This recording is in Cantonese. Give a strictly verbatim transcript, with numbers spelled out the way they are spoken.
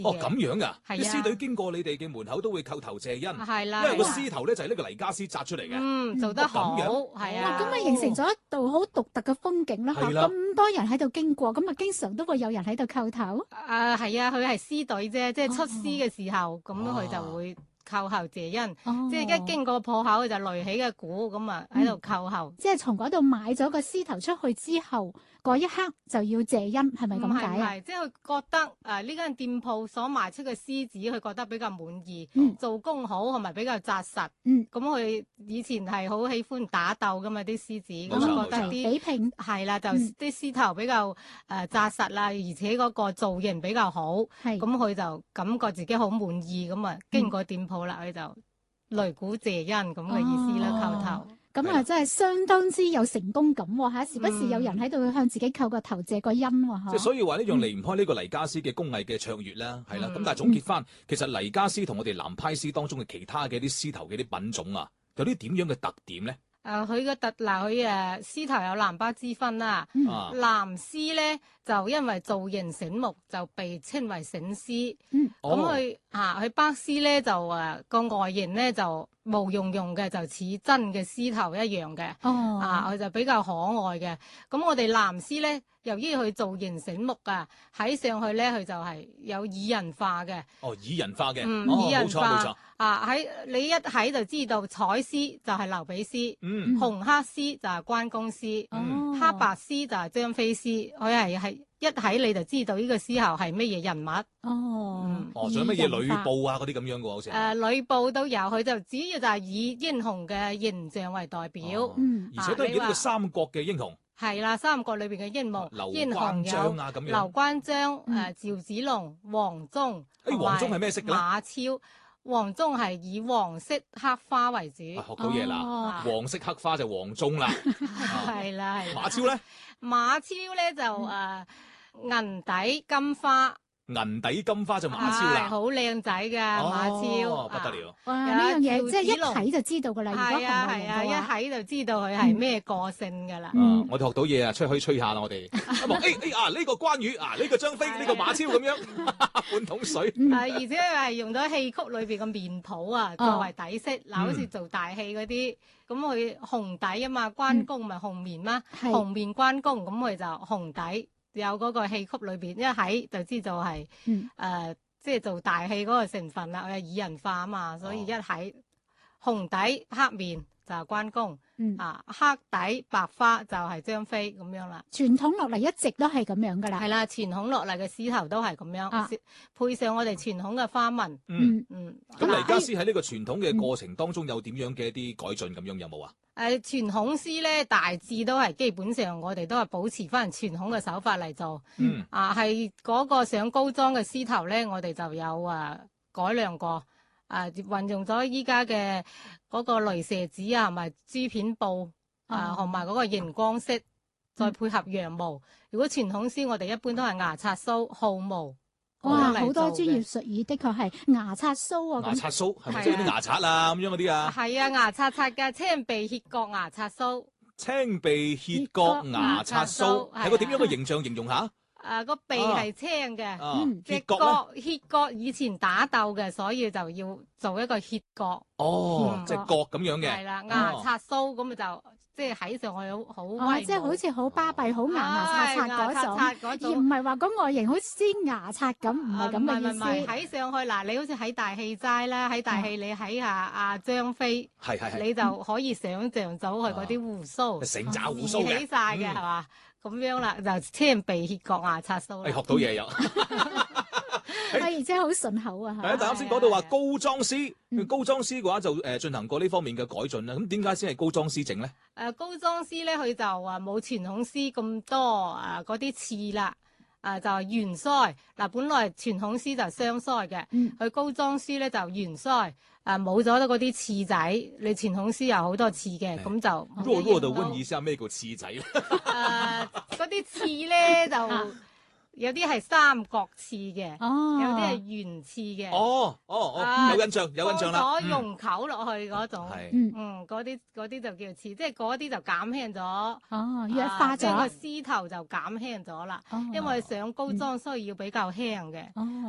嘅。 哦，咁樣噶，啲係啊獅隊經過你哋嘅門口都會叩頭謝恩， 係啦， 因為個係啦獅頭咧就係呢個黎家獅紮出嚟嘅。 嗯，做得好， 哦咁樣係哇！咁啊。 咪形成咗一道好獨特嘅風景啦嚇， 係啦咁多人喺度經過，咁啊經常都會有人喺度叩頭。 誒係啊，佢係獅隊啫，即係出哦獅嘅時候，咁佢就會叩後謝恩。 哦， 即係一經過破口，佢就擂起嘅鼓，咁啊喺度叩後。 即係從嗰度買咗個獅頭出去之後，嗰一刻就要謝恩，係咪唔咁解啊？ 係唔係，即係佢覺得誒呢間店鋪所賣出嘅獅子，佢覺得比較滿意， 嗯做工好同埋比較紮實。 嗯， 咁佢以前係好喜歡打鬥噶嘛啲獅子，咁冇錯冇錯啊覺得啲比拼係啦，就嗯啲獅頭比較誒紮實啦，而且嗰個造型比較好， 係咁佢就感覺自己好滿意，咁啊經過店鋪啦，佢就擂鼓謝恩咁嘅意思啦， 哦叩頭。 咁啊，真係相當之有成功感喎嚇！時不時有人喺度向自己叩個頭謝個恩喎嚇。 即係所以話呢樣離唔開呢個黎家獅嘅工藝嘅卓越啦，係啦。咁嗯但係總結翻，其實黎家獅同我哋南派獅當中嘅其他嘅啲獅頭嘅啲品種啊，有啲點樣嘅特點咧？ 誒佢個特嗱佢誒獅頭有南北之分啦。 嗯啊， 南獅咧就因為造型醒目，就被稱為醒獅。 嗯， 咁哦佢啊，佢北獅咧就誒個外形咧就毛茸茸嘅，就似真嘅獅頭一樣嘅。 哦， 啊，佢就比較可愛嘅。咁我哋南獅咧，由於佢造型醒目啊，睇上去咧佢就係有擬人化嘅。 哦，擬人化嘅， 嗯， 哦， 擬人冇錯冇錯化，啊，喺你一睇就知道彩獅就係劉備獅， 嗯， 紅黑獅就係關公獅。 哦， 黑白獅就係張飛獅，佢係係一睇你就知道呢個獅后係乜嘢人物。 哦嗯， 哦，仲有乜嘢呂擬人化布啊嗰啲咁樣嘅喎，好似係。 誒呂布都有，佢就主要就係以英雄嘅形象為代表。 哦嗯而且都係以呢個啊你話三國嘅英雄， 係啦，三國裏邊嘅英雄， 劉英雄關張有啊咁樣。 劉關張、 嗯誒趙子龍、黃忠。 誒黃忠係咩色嘅咧馬超，黃忠係以黃色黑花為主。 啊，學到嘢啦！ 哦黃色黑花就黃忠啦。啊係啦係啦。 馬超咧， 馬超咧就誒銀底金花。 銀底金花就馬超啦。 係好靚仔㗎馬超， 哦，不得了。 哇！ 有呢樣嘢趙即係一子龍睇就知道㗎啦。如果係啊紅係啊，一紅嘅話， 睇就知道佢係咩個性㗎啦。 嗯啊！我哋學到嘢啊，出去可以吹下啦，我哋。一望，誒誒啊，呢個關羽啊，呢個張飛，呢個馬超咁樣，半桶水。 嗯啊，而且佢係用咗戲曲裏邊嘅面譜啊， 哦作為底色。嗱，好似做大戲嗰啲，咁佢紅底啊嘛，關公咪紅面啦， 係紅面關公，咁佢就紅底，有嗰個戲曲裏邊一睇就知道係嗯誒，即係做大戲嗰個成分啦，佢係擬人化啊嘛，所以一睇紅底黑面就係關公， 嗯， 啊黑底白花就係張飛咁樣啦。 傳統落嚟一直都係咁樣㗎啦。 係啦，傳統落嚟嘅獅頭都係咁樣， 啊配上我哋傳統嘅花紋。 嗯。 嗯， 嗯， 咁黎嗱家獅喺呢個傳統嘅過程當中有點樣嘅一啲改進咁樣有冇啊？ 誒傳統獅咧，大致都係基本上我哋都係保持翻傳統嘅手法嚟做。 嗯。 啊，係嗰個上高裝嘅獅頭咧，我哋就有啊改良過，啊運用咗依家嘅嗰個雷射紙啊，同埋珠片布啊， 哦同埋嗰個熒光色，再配合羊毛。如果傳統獅，我哋一般都係牙刷鬚、毫毛。 哇！ 咁樣嚟好多做嘅專業術語，的確係牙刷鬚啊咁。 牙刷鬚係咪係即係啲啊牙刷啊咁樣嗰啲啊？ 係啊，牙刷刷嘅青鼻歇角牙刷鬚。 青鼻歇角牙刷鬚係個點樣嘅形象形容下？ 誒個鼻係青嘅， 啊嗯， 歇隻角咧？ 角歇角以前打鬥嘅，所以就要做一個歇角。 哦， 嗯即係角咁樣嘅。 係啦，牙刷鬚咁就即係睇上去好好哦， 威武， 即係好似好巴閉、好牙牙刷刷嗰種， 嗰而種。 唔係話個外形好似牙刷咁，唔係咁嘅意唔係唔係思。 睇上去嗱，你好似喺大戲齋啦，喺大戲你睇下阿張飛， 係係係。 你就可以想像到佢嗰啲胡鬚成扎胡移鬚嘅起晒嘅係嗯嘛？咁樣啦，就青鼻歇角牙刷鬚誒啦。 學到嘢又。 係而且好順口啊！ 係，但啱先講到話高裝獅， 嗯高裝獅嘅話就誒進行過呢方面嘅改進啦。咁點解先係高裝獅整咧？ 誒高裝獅咧，佢就話冇傳統獅咁多啊嗰啲刺啦，誒就係圓腮。嗱，本來傳統獅就雙腮嘅， 嗯佢高裝獅咧就圓腮，誒冇咗嗰啲刺仔。你傳統獅有好多刺嘅，咁就弱弱地問一下咩叫刺仔咧？ 誒嗰啲刺咧就有啲係三角刺嘅， 哦， 有啲係圓刺嘅。 哦哦哦， 啊有印象有印象啦。 多咗嗯用口落去嗰種， 係嗯， 嗯，嗰啲嗰啲就叫刺，即係嗰啲就減輕咗。 哦，弱化即係個咗， 獅頭就減輕咗啦， 哦因為上高裝需要比較輕嘅。 哦，